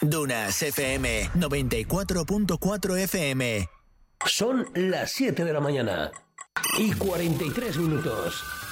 Dunas FM 94.4 FM. Son las 7 de la mañana y 43 minutos.